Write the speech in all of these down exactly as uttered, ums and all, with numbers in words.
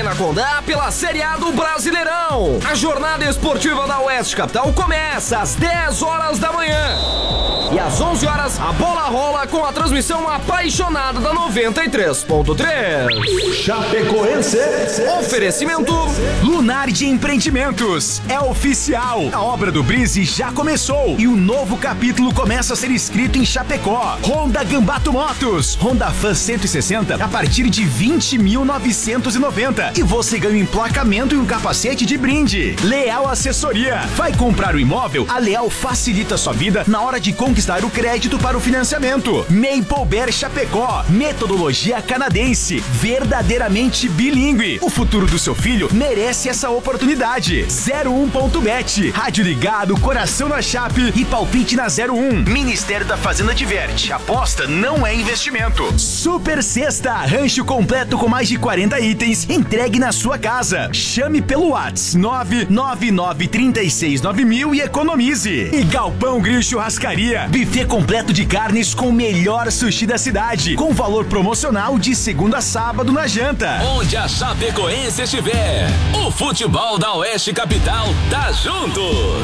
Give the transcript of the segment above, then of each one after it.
Arena Condá pela Série A do Brasileirão. A jornada esportiva da Oeste Capital começa às dez horas da manhã. E às onze horas, a bola rola com a transmissão apaixonada da noventa e três ponto três. Chapecoense. Oferecimento Lunardi Empreendimentos. É oficial. A obra do Brise já começou e o novo capítulo começa a ser escrito em Chapecó. Honda Gambato Motos. Honda Fan cento e sessenta a partir de vinte mil novecentos e noventa. E você ganha um emplacamento e um capacete de brinde. Leal Assessoria. Vai comprar o imóvel? A Leal facilita sua vida na hora de conquistar o crédito para o financiamento. Maple Bear Chapecó. Metodologia canadense. Verdadeiramente bilíngue. O futuro do seu filho merece essa oportunidade. zero um ponto bet. Rádio ligado, coração na chape e palpite na zero um. Ministério da Fazenda diverte. Aposta não é investimento. Super Sexta. Rancho completo com mais de quarenta itens. Entregue na sua casa. Chame pelo WhatsApp nove nove nove três seis nove mil e economize. E Galpão Grill Churrascaria. Buffet completo de carnes com o melhor sushi da cidade. Com valor promocional de segunda a sábado na janta. Onde a Chapecoense estiver, o futebol da Oeste Capital tá junto.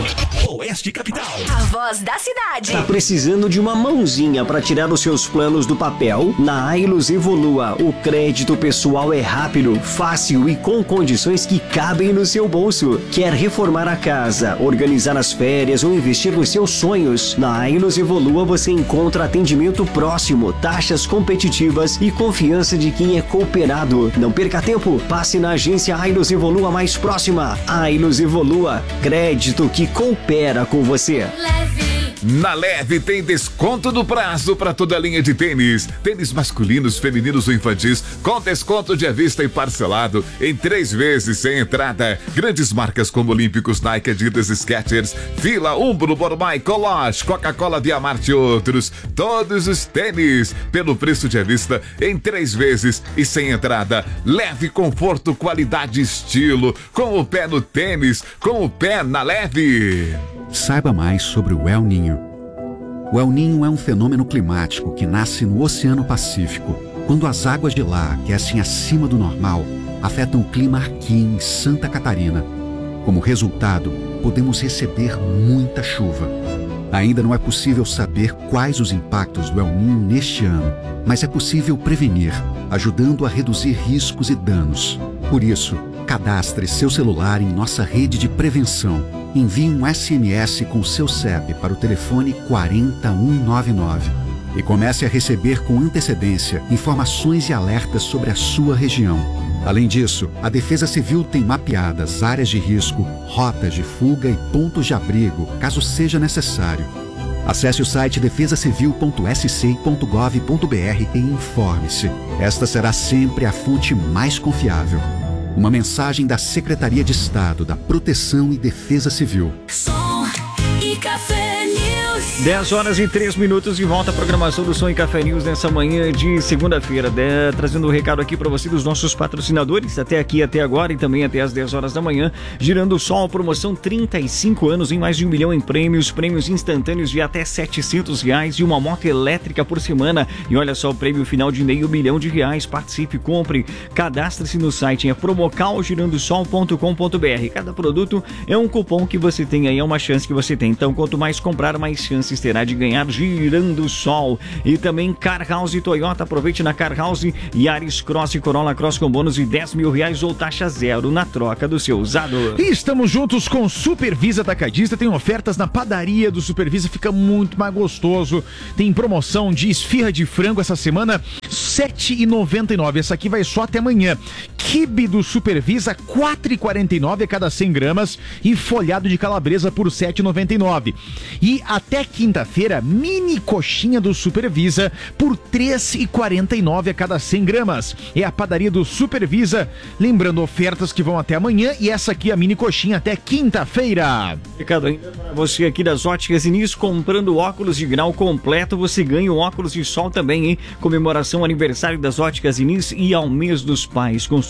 Oeste Capital. A voz da cidade. Tá precisando de uma mãozinha para tirar os seus planos do papel? Na Ailos Evolua, o crédito pessoal é rápido, fácil e com condições que cabem no seu bolso. Quer reformar a casa, organizar as férias ou investir nos seus sonhos? Na Ailos Evolua você encontra atendimento próximo, taxas competitivas e confiança de quem é cooperado. Não perca tempo, passe na agência Ailos Evolua mais próxima. Ailos Evolua, crédito que coopera com você. Leve. Na Leve tem desconto do prazo para toda a linha de tênis. Tênis masculinos, femininos ou infantis com desconto de à vista e parcelado em três vezes sem entrada. Grandes marcas como Olímpicos, Nike, Adidas, Skechers, Fila, Umbro, Bormai, Coloche, Coca-Cola, Diamante e outros. Todos os tênis pelo preço de à vista em três vezes e sem entrada. Leve, conforto, qualidade e estilo. Com o pé no tênis, com o pé na Leve. Saiba mais sobre o El Niño. O El Niño é um fenômeno climático que nasce no Oceano Pacífico. Quando as águas de lá aquecem acima do normal, afetam o clima aqui em Santa Catarina. Como resultado, podemos receber muita chuva. Ainda não é possível saber quais os impactos do El Niño neste ano, mas é possível prevenir, ajudando a reduzir riscos e danos. Por isso, cadastre seu celular em nossa rede de prevenção. Envie um S M S com seu C E P para o telefone quatro zero um nove nove e comece a receber com antecedência informações e alertas sobre a sua região. Além disso, a Defesa Civil tem mapeadas áreas de risco, rotas de fuga e pontos de abrigo, caso seja necessário. Acesse o site defesa civil ponto s c ponto gov ponto b r e informe-se. Esta será sempre a fonte mais confiável. Uma mensagem da Secretaria de Estado da Proteção e Defesa Civil. Som e Café News. dez horas e três minutos de volta à programação do Som e Café News nessa manhã de segunda-feira. De... Trazendo um recado aqui para você dos nossos patrocinadores, até aqui, até agora e também até às dez horas da manhã. Girando o Sol, promoção trinta e cinco anos em mais de um milhão em prêmios, prêmios instantâneos de até setecentos reais e uma moto elétrica por semana. E olha só, o prêmio final de meio milhão de reais. Participe, compre, cadastre-se no site, é promocal girando sol ponto com ponto b r. Cada produto é um cupom que você tem aí, é uma chance que você tem. Então, quanto mais comprar, mais chances terá de ganhar girando o sol. E também Car House Toyota, aproveite na Car House Yaris Cross e Corolla Cross com bônus de dez mil reais ou taxa zero na troca do seu usado. E estamos juntos com Supervisa Atacadista, tem ofertas na padaria do Supervisa, fica muito mais gostoso. Tem promoção de esfirra de frango essa semana, sete reais e noventa e nove centavos. Essa aqui vai só até amanhã. Quibe do Supervisa, quatro reais e quarenta e nove centavos a cada cem gramas e folhado de calabresa por sete reais e noventa e nove centavos. E até quinta-feira, mini coxinha do Supervisa por três reais e quarenta e nove centavos a cada cem gramas. É a padaria do Supervisa, lembrando ofertas que vão até amanhã e essa aqui a mini coxinha até quinta-feira. Recado ainda para você aqui das Óticas Diniz, comprando óculos de grau completo, você ganha um óculos de sol também, hein? Comemoração aniversário das Óticas Diniz e ao mês dos pais. Consulte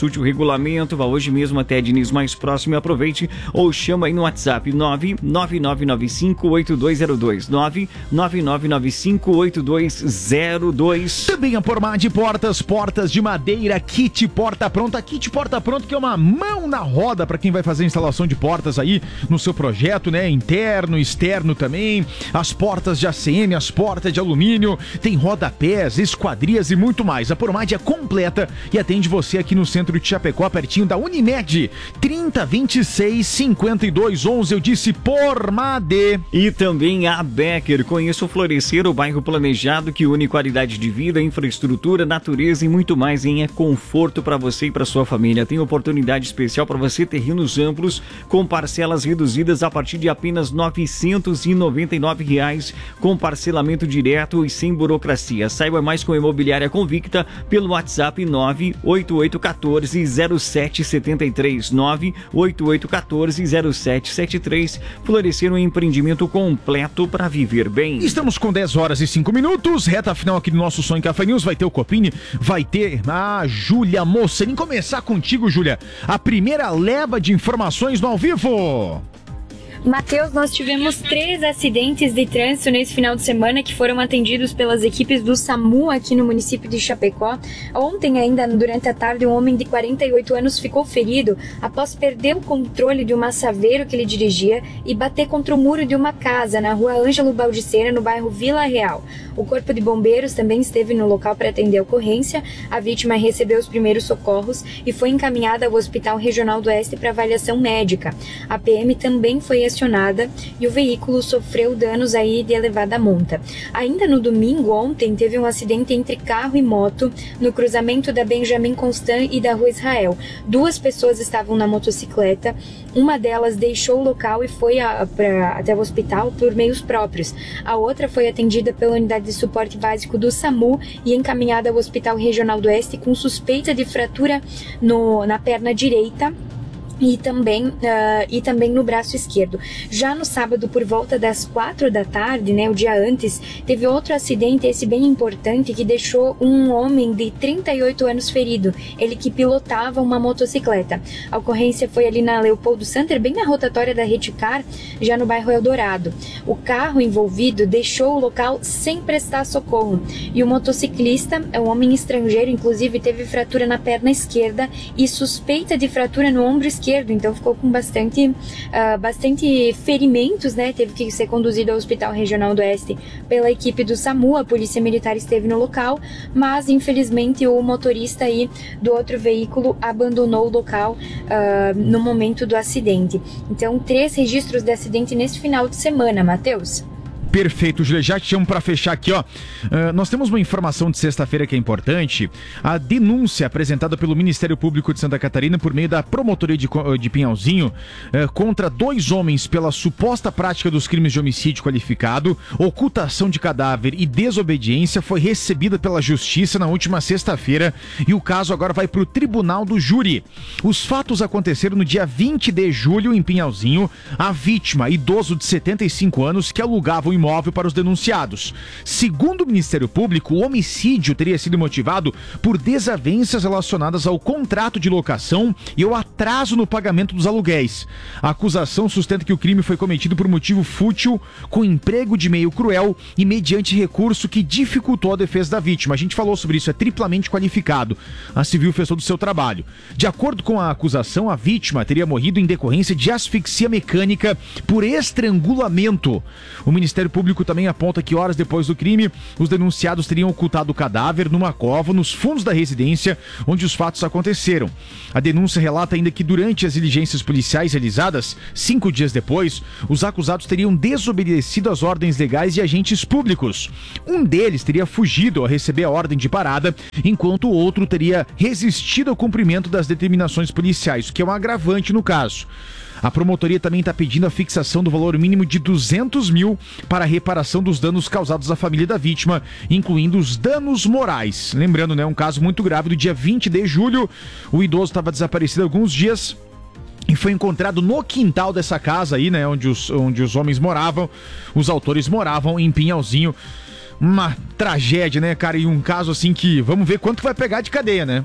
consulte o regulamento, vá hoje mesmo até a Diniz mais próximo e aproveite, ou chama aí no WhatsApp nove nove nove nove cinco oito dois zero dois, nove nove nove nove cinco oito dois zero dois. Também a Pormar de Portas, portas de madeira, kit porta pronta, kit porta pronta que é uma mão na roda para quem vai fazer a instalação de portas aí no seu projeto, né? Interno, externo também, as portas de A C M, as portas de alumínio, tem rodapés, esquadrias e muito mais. A Pormar é completa e atende você aqui no centro de Chapecó, pertinho da Unimed, trinta, vinte e seis, cinquenta e dois, onze, eu disse Pormade. E também a Becker, conheça o Florescer, o bairro planejado que une qualidade de vida, infraestrutura, natureza e muito mais em é conforto para você e para sua família. Tem oportunidade especial para você, terrenos amplos com parcelas reduzidas a partir de apenas novecentos e noventa e nove reais, com parcelamento direto e sem burocracia. Saiba mais com a Imobiliária Convicta pelo WhatsApp nove oito oito um quatro zero sete sete três, nove oito oito um quatro zero sete sete três. Florescer, um empreendimento completo para viver bem. Estamos com dez horas e cinco minutos, reta final aqui do nosso Som em Café News. Vai ter o Copini, vai ter a Júlia Mocerim. Começar contigo, Júlia, a primeira leva de informações no ao vivo. Matheus, nós tivemos três acidentes de trânsito nesse final de semana que foram atendidos pelas equipes do SAMU aqui no município de Chapecó. Ontem, ainda durante a tarde, um homem de quarenta e oito anos ficou ferido após perder o controle de uma Saveiro que ele dirigia e bater contra o muro de uma casa na rua Ângelo Baldicena, no bairro Vila Real. O Corpo de Bombeiros também esteve no local para atender a ocorrência. A vítima recebeu os primeiros socorros e foi encaminhada ao Hospital Regional do Oeste para avaliação médica. A P M também foi acionada e o veículo sofreu danos aí de elevada monta. Ainda no domingo, ontem, teve um acidente entre carro e moto no cruzamento da Benjamin Constant e da Rua Israel. Duas pessoas estavam na motocicleta, uma delas deixou o local e foi a, pra, até o hospital por meios próprios. A outra foi atendida pela unidade de suporte básico do SAMU e encaminhada ao Hospital Regional do Oeste com suspeita de fratura no, na perna direita e também, uh, e também no braço esquerdo. Já no sábado, por volta das quatro da tarde, né, o dia antes, teve outro acidente, esse bem importante, que deixou um homem de trinta e oito anos ferido, ele que pilotava uma motocicleta. A ocorrência foi ali na Leopoldo Santer, bem na rotatória da Reticar, já no bairro Eldorado. O carro envolvido deixou o local sem prestar socorro, e o motociclista, um homem estrangeiro, inclusive teve fratura na perna esquerda e suspeita de fratura no ombro esquerdo, então ficou com bastante, uh, bastante ferimentos, né? Teve que ser conduzido ao Hospital Regional do Oeste pela equipe do SAMU. A Polícia Militar esteve no local, mas infelizmente o motorista aí do outro veículo abandonou o local uh, no momento do acidente. Então, três registros de acidente nesse final de semana, Matheus. Perfeito, Júlia. Já te chamo para fechar aqui, ó. Uh, nós temos uma informação de sexta-feira que é importante. A denúncia apresentada pelo Ministério Público de Santa Catarina por meio da Promotoria de, de Pinhalzinho uh, contra dois homens pela suposta prática dos crimes de homicídio qualificado, ocultação de cadáver e desobediência foi recebida pela Justiça na última sexta-feira e o caso agora vai para o Tribunal do Júri. Os fatos aconteceram no dia vinte de julho em Pinhalzinho. A vítima, idoso de setenta e cinco anos, que alugava o imóvel para os denunciados. Segundo o Ministério Público, o homicídio teria sido motivado por desavenças relacionadas ao contrato de locação e ao atraso no pagamento dos aluguéis. A acusação sustenta que o crime foi cometido por motivo fútil, com emprego de meio cruel e mediante recurso que dificultou a defesa da vítima. A gente falou sobre isso, é triplamente qualificado. A civil fez todo o seu trabalho. De acordo com a acusação, a vítima teria morrido em decorrência de asfixia mecânica por estrangulamento. O Ministério Público também aponta que horas depois do crime, os denunciados teriam ocultado o cadáver numa cova nos fundos da residência onde os fatos aconteceram. A denúncia relata ainda que durante as diligências policiais realizadas, cinco dias depois, os acusados teriam desobedecido às ordens legais de agentes públicos. Um deles teria fugido ao receber a ordem de parada, enquanto o outro teria resistido ao cumprimento das determinações policiais, o que é um agravante no caso. A promotoria também está pedindo a fixação do valor mínimo de duzentos mil para a reparação dos danos causados à família da vítima, incluindo os danos morais. Lembrando, né, um caso muito grave do dia vinte de julho. O idoso estava desaparecido há alguns dias e foi encontrado no quintal dessa casa aí, né, onde os, onde os homens moravam. Os autores moravam em Pinhalzinho. Uma tragédia, né, cara? E um caso assim que vamos ver quanto vai pegar de cadeia, né?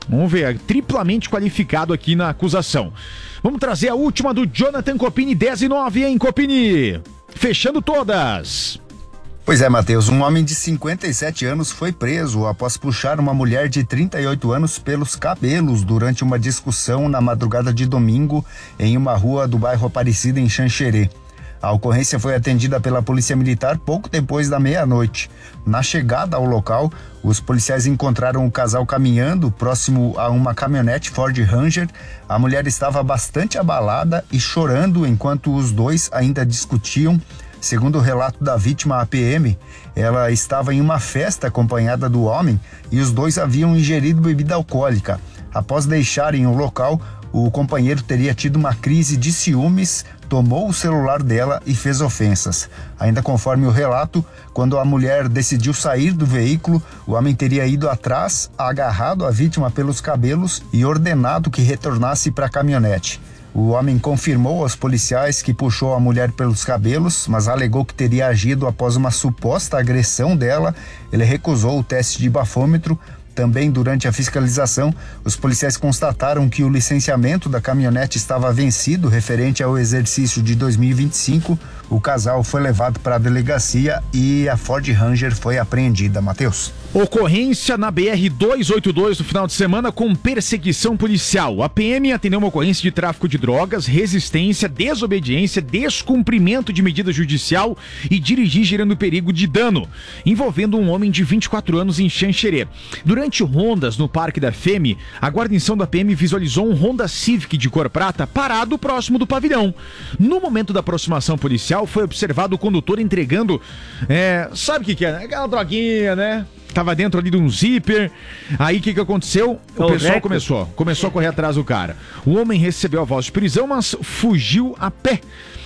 Vamos ver, triplamente qualificado aqui na acusação. Vamos trazer a última do Jonathan Copini, dez e nove, hein, Copini? Fechando todas. Pois é, Matheus, um homem de cinquenta e sete anos foi preso após puxar uma mulher de trinta e oito anos pelos cabelos durante uma discussão na madrugada de domingo em uma rua do bairro Aparecida, em Xanxerê. A ocorrência foi atendida pela Polícia Militar pouco depois da meia-noite. Na chegada ao local, os policiais encontraram o casal caminhando próximo a uma caminhonete Ford Ranger. A mulher estava bastante abalada e chorando enquanto os dois ainda discutiam. Segundo o relato da vítima à P M, ela estava em uma festa acompanhada do homem e os dois haviam ingerido bebida alcoólica. Após deixarem o local, o companheiro teria tido uma crise de ciúmes, tomou o celular dela e fez ofensas. Ainda conforme o relato, quando a mulher decidiu sair do veículo, o homem teria ido atrás, agarrado a vítima pelos cabelos e ordenado que retornasse para a caminhonete. O homem confirmou aos policiais que puxou a mulher pelos cabelos, mas alegou que teria agido após uma suposta agressão dela. Ele recusou o teste de bafômetro. Também durante a fiscalização, os policiais constataram que o licenciamento da caminhonete estava vencido referente ao exercício de dois mil e vinte e cinco. O casal foi levado para a delegacia e a Ford Ranger foi apreendida. Matheus. Ocorrência na B R duzentos e oitenta e dois no final de semana com perseguição policial. A P M atendeu uma ocorrência de tráfico de drogas, resistência, desobediência, descumprimento de medida judicial e dirigir gerando perigo de dano, envolvendo um homem de vinte e quatro anos em Xanxerê. Durante rondas no Parque da F E M, a guarnição da P M visualizou um Honda Civic de cor prata parado próximo do pavilhão. No momento da aproximação policial, foi observado o condutor entregando, é, sabe o que que é, né? Aquela droguinha, né? Tava dentro ali de um zíper. Aí o que que aconteceu? O Correto. pessoal começou, começou a correr atrás do cara. O homem recebeu a voz de prisão, mas fugiu a pé.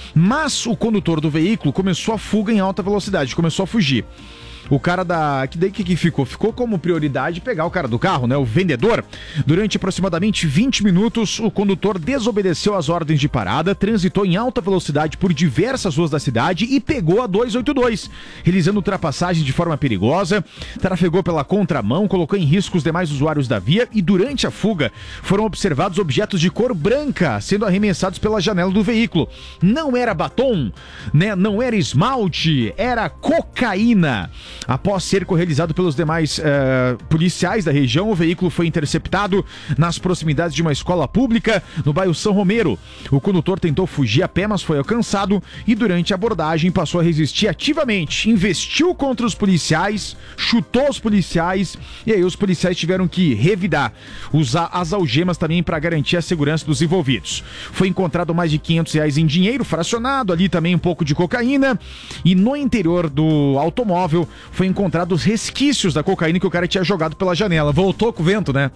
Mas o condutor do veículo começou a fuga em alta velocidade, começou a fugir. O cara da... Que daí que, que ficou? Ficou como prioridade pegar o cara do carro, né? O vendedor. Durante aproximadamente vinte minutos, o condutor desobedeceu às ordens de parada, transitou em alta velocidade por diversas ruas da cidade e pegou a duzentos e oitenta e dois, realizando ultrapassagem de forma perigosa, trafegou pela contramão, colocou em risco os demais usuários da via e durante a fuga foram observados objetos de cor branca sendo arremessados pela janela do veículo. Não era batom, né? Não era esmalte, era cocaína. Após ser correalizado pelos demais uh, policiais da região, o veículo foi interceptado nas proximidades de uma escola pública no bairro São Romero. O condutor tentou fugir a pé, mas foi alcançado e durante a abordagem passou a resistir ativamente, investiu contra os policiais, chutou os policiais e aí os policiais tiveram que revidar, usar as algemas também para garantir a segurança dos envolvidos. Foi encontrado mais de quinhentos reais em dinheiro fracionado, ali também um pouco de cocaína e no interior do automóvel foi encontrado os resquícios da cocaína que o cara tinha jogado pela janela. Voltou com o vento, né?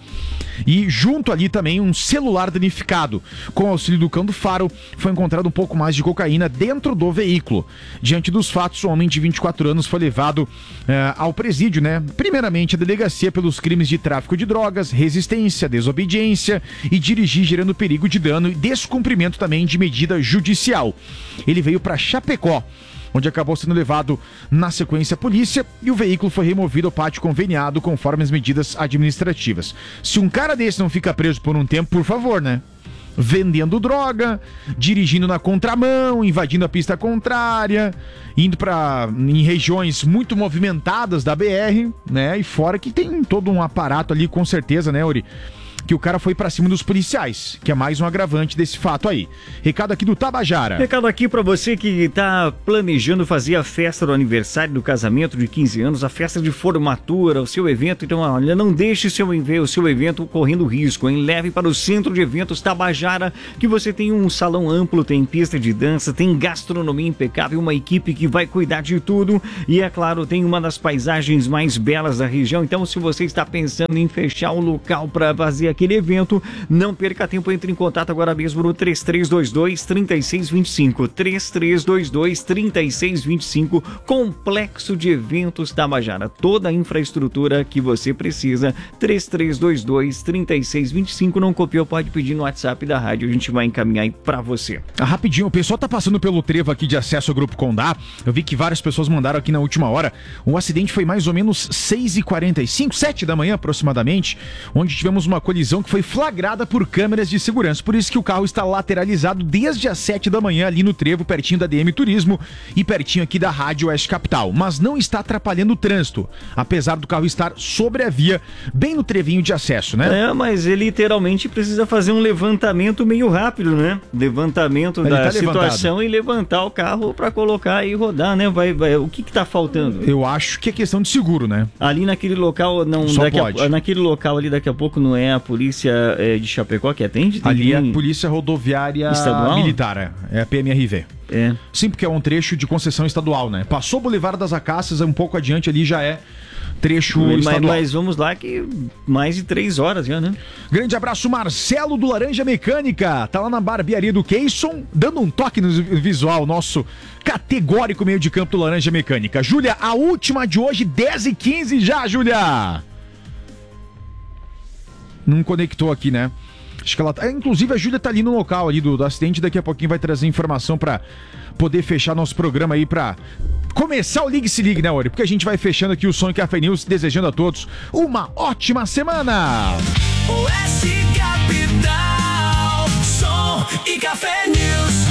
E junto ali também um celular danificado. Com auxílio do cão do faro, foi encontrado um pouco mais de cocaína dentro do veículo. Diante dos fatos, o homem de vinte e quatro anos foi levado eh, ao presídio, né? Primeiramente, a delegacia pelos crimes de tráfico de drogas, resistência, desobediência e dirigir gerando perigo de dano e descumprimento também de medida judicial. Ele veio para Chapecó, onde acabou sendo levado na sequência à polícia e o veículo foi removido ao pátio conveniado conforme as medidas administrativas. Se um cara desse não fica preso por um tempo, por favor, né? Vendendo droga, dirigindo na contramão, invadindo a pista contrária, indo para em regiões muito movimentadas da B R, né? E fora que tem todo um aparato ali, com certeza, né, Uri? Que o cara foi pra cima dos policiais, que é mais um agravante desse fato aí. Recado aqui do Tabajara. Recado aqui pra você que tá planejando fazer a festa do aniversário do casamento de quinze anos, a festa de formatura, o seu evento. Então, olha, não deixe seu, o seu evento correndo risco, hein? Leve para o Centro de Eventos Tabajara, que você tem um salão amplo, tem pista de dança, tem gastronomia impecável, uma equipe que vai cuidar de tudo e, é claro, tem uma das paisagens mais belas da região. Então, se você está pensando em fechar um local para fazer aquele evento. Não perca tempo, entre em contato agora mesmo no três três dois dois, três seis dois cinco, três três dois dois, três seis dois cinco, Complexo de Eventos Tabajara, toda a infraestrutura que você precisa, três três dois dois, três seis dois cinco, não copiou, pode pedir no WhatsApp da rádio, a gente vai encaminhar aí pra você. Ah, rapidinho, o pessoal tá passando pelo trevo aqui de acesso ao Grupo Condá, eu vi que várias pessoas mandaram aqui na última hora, o acidente foi mais ou menos seis e quarenta e cinco, sete da manhã aproximadamente, onde tivemos uma colisão que foi flagrada por câmeras de segurança, por isso que o carro está lateralizado desde as sete da manhã ali no trevo, pertinho da D M Turismo e pertinho aqui da Rádio Oeste Capital, mas não está atrapalhando o trânsito, apesar do carro estar sobre a via, bem no trevinho de acesso, né? É, mas ele literalmente precisa fazer um levantamento meio rápido, né? Levantamento ele da tá situação levantado. E levantar o carro para colocar e rodar, né? Vai, vai, o que que tá faltando? Eu acho que é questão de seguro, né? Ali naquele local, não, Só daqui pode. A, naquele local ali daqui a pouco não é a polícia é, de Chapecó que atende? Tem Ali é ninguém... a Polícia Rodoviária Estadual? Militar, é a P M R V. É. Sim, porque é um trecho de concessão estadual, né? Passou o Boulevard das Acácias, um pouco adiante ali já é trecho mas, estadual. Mas vamos lá que mais de três horas já, né? Grande abraço, Marcelo do Laranja Mecânica. Tá lá na barbearia do Keyson, dando um toque no visual nosso categórico meio de campo do Laranja Mecânica. Júlia, a última de hoje, dez e quinze já, Júlia. Não conectou aqui, né? Acho que ela tá... Inclusive a Júlia tá ali no local ali do, do acidente, daqui a pouquinho vai trazer informação pra poder fechar nosso programa aí pra começar o Ligue Se Ligue, né, Ori? Porque a gente vai fechando aqui o Som e Café News, desejando a todos uma ótima semana! Oeste Capital, Som e Café News.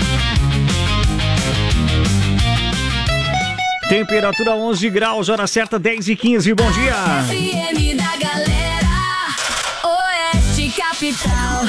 Temperatura onze graus, hora certa dez e quinze, bom dia! F M da galera, Oeste Capital.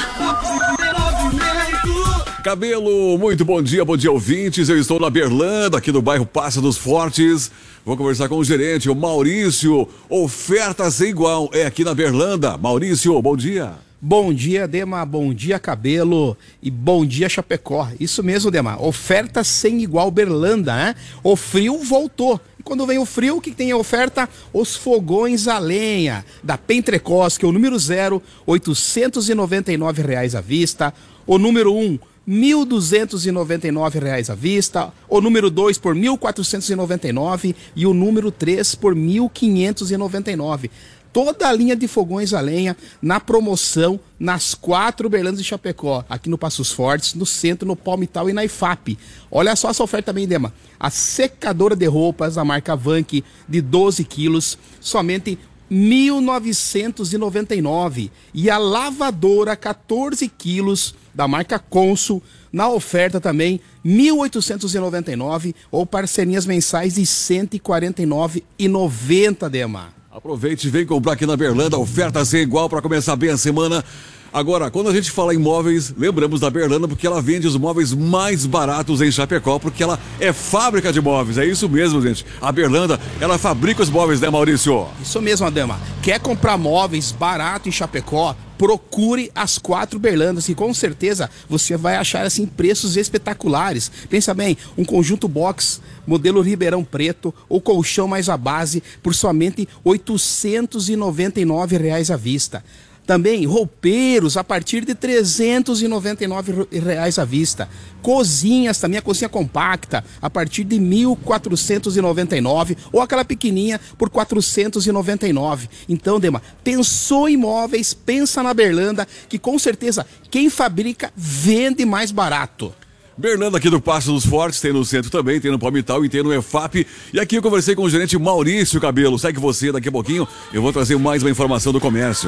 Cabelo, muito bom dia, bom dia ouvintes, eu estou na Berlândia, aqui no bairro Praça dos Fortes, vou conversar com o gerente, o Maurício, oferta sem igual, é aqui na Berlândia. Maurício, bom dia. Bom dia, Dema, bom dia, Cabelo, e bom dia, Chapecó. Isso mesmo, Dema, oferta sem igual Berlândia, né? O frio voltou. E quando vem o frio, o que tem a oferta? Os fogões a lenha, da Pentrecós, que é o número zero, oitocentos e noventa e nove reais à vista. O número um, mil duzentos e noventa e nove reais à vista, o número dois por mil quatrocentos e noventa e nove e o número três por mil quinhentos e noventa e nove. Toda a linha de fogões a lenha na promoção nas quatro Berlândias de Chapecó, aqui no Passos Fortes, no centro, no Palmital e na I F A P. Olha só essa oferta também, Dema. A secadora de roupas da marca Vank de doze quilos, somente mil novecentos e noventa e nove. E a lavadora quatorze quilos da marca Consul, na oferta também mil oitocentos e noventa e nove ou parcelinhas mensais de cento e quarenta e nove reais e noventa centavos, Dema. Aproveite e vem comprar aqui na Berlândia, oferta sem igual para começar bem a semana. Agora, quando a gente fala em móveis, lembramos da Berlândia porque ela vende os móveis mais baratos em Chapecó, porque ela é fábrica de móveis, é isso mesmo, gente. A Berlândia, ela fabrica os móveis, né, Maurício? Isso mesmo, Adama. Quer comprar móveis barato em Chapecó? Procure as quatro Berlândias e com certeza você vai achar assim preços espetaculares. Pensa bem, um conjunto box modelo Ribeirão Preto ou colchão mais a base por somente oitocentos e noventa e nove reais à vista. Também roupeiros a partir de trezentos e noventa e nove reais à vista. Cozinhas também, a cozinha compacta a partir de mil quatrocentos e noventa e nove ou aquela pequenininha por quatrocentos e noventa e nove. Então, Dema, pensou em móveis, pensa na Berlândia, que com certeza quem fabrica vende mais barato. Berlândia aqui do Passo dos Fortes, tem no centro também, tem no Palmital e tem no E F A P. E aqui eu conversei com o gerente Maurício Cabelo. Segue você, daqui a pouquinho eu vou trazer mais uma informação do comércio.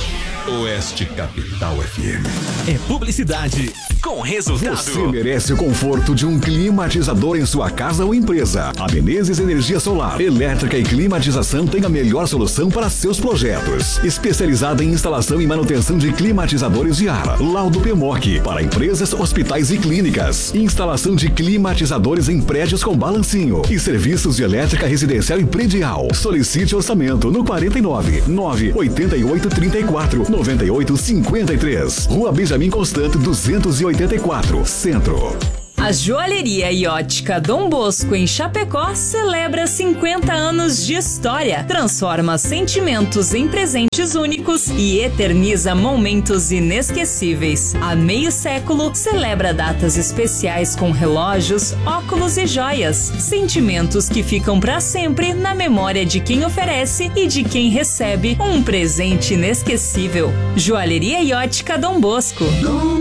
Oeste Capital F M. É publicidade com resultado. Você merece o conforto de um climatizador em sua casa ou empresa. A Menezes Energia Solar, elétrica e climatização tem a melhor solução para seus projetos. Especializada em instalação e manutenção de climatizadores de ar. Laudo P M O C para empresas, hospitais e clínicas. Instalação de climatizadores em prédios com balancinho e serviços de elétrica residencial e predial. Solicite orçamento no quarenta e nove, nove oitenta e oito, trinta e quatro, noventa e oito, cinquenta e três. Rua Benjamin Constant, duzentos e oitenta e quatro, Centro. A Joalheria e Ótica Dom Bosco em Chapecó celebra cinquenta anos de história, transforma sentimentos em presentes únicos e eterniza momentos inesquecíveis. Há meio século, celebra datas especiais com relógios, óculos e joias. Sentimentos que ficam para sempre na memória de quem oferece e de quem recebe um presente inesquecível. Joalheria e Ótica Dom Bosco. Dom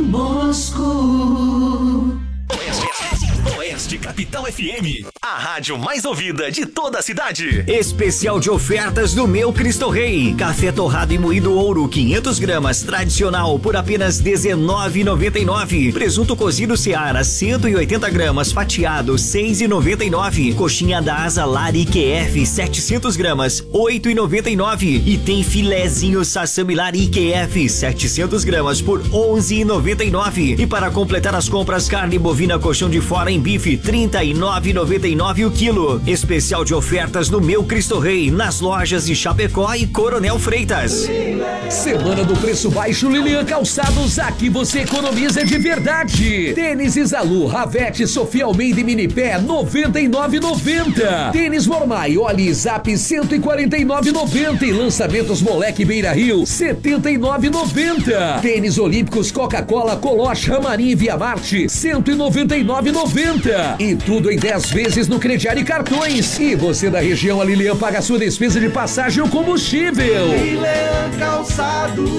Bosco. Oeste Capital F M, a rádio mais ouvida de toda a cidade. Especial de ofertas do Meu Cristo Rei. Café torrado e moído ouro, quinhentas gramas, tradicional, por apenas dezenove reais e noventa e nove centavos. Presunto cozido Seara, cento e oitenta gramas, fatiado, seis reais e noventa e nove centavos. Coxinha da Asa Lari Q F, setecentas gramas, oito reais e noventa e nove centavos. E tem filezinho Sassami Lari Q F, setecentas gramas, por onze reais e noventa e nove centavos. E para completar as compras, carne bovina colchão de fora em bife, trinta e nove reais e noventa e nove centavos o quilo. Especial de ofertas no Meu Cristo Rei, nas lojas de Chapecó e Coronel Freitas. Semana do preço baixo Lilian Calçados, aqui você economiza de verdade. Tênis Isalu, Ravete, Sofia Almeida e Minipé, noventa e nove reais e noventa centavos. Tênis Mormai, Oli Zap, cento e quarenta e nove reais e noventa centavos. E lançamentos Moleque Beira Rio, setenta e nove reais e noventa centavos. Tênis Olímpicos Coca-Cola, Coloche, Ramarim e Via Marte, cento e noventa e nove reais e noventa centavos. E tudo em dez vezes no crediário e cartões. E você da região, a Lilian paga a sua despesa de passagem ou combustível. Lilian Calçados.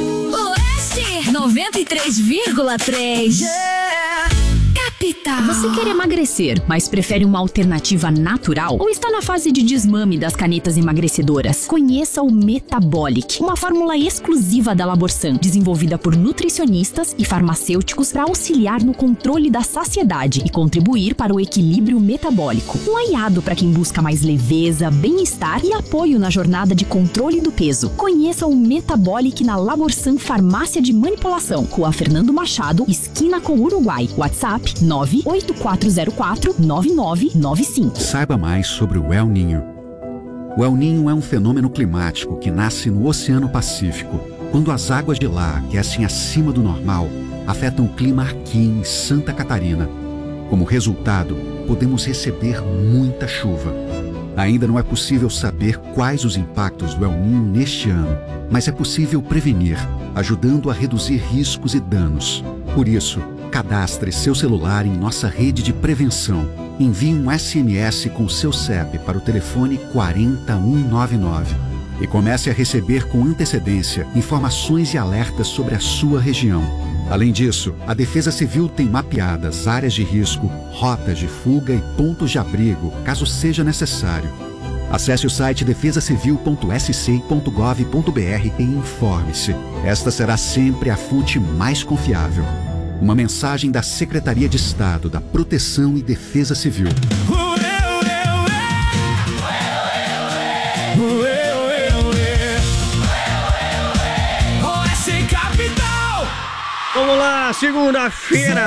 Oeste noventa e três vírgula três. Yeah. Capital. Você quer emagrecer, mas prefere uma alternativa natural? Ou está na fase de desmame das canetas emagrecedoras? Conheça o Metabolic, uma fórmula exclusiva da Laborsan, desenvolvida por nutricionistas e farmacêuticos para auxiliar no controle da saciedade e contribuir para o equilíbrio metabólico. Um aliado para quem busca mais leveza, bem-estar e apoio na jornada de controle do peso. Conheça o Metabolic na Laborsan Farmácia de Manipulação, Rua Fernando Machado, esquina com Uruguai. WhatsApp nove oito quatro zero quatro nove nove nove cinco. Saiba mais sobre o El Niño. O El Niño é um fenômeno climático que nasce no Oceano Pacífico, quando as águas de lá aquecem acima do normal, afetam o clima aqui em Santa Catarina. Como resultado, podemos receber muita chuva. Ainda não é possível saber quais os impactos do El Niño neste ano, mas é possível prevenir, ajudando a reduzir riscos e danos. Por isso, cadastre seu celular em nossa rede de prevenção. Envie um S M S com seu C E P para o telefone quatro zero um nove nove e comece a receber com antecedência informações e alertas sobre a sua região. Além disso, a Defesa Civil tem mapeadas áreas de risco, rotas de fuga e pontos de abrigo, caso seja necessário. Acesse o site defesa civil ponto s c ponto gov ponto b r e informe-se. Esta será sempre a fonte mais confiável. Uma mensagem da Secretaria de Estado da Proteção e Defesa Civil. Vamos lá, segunda-feira,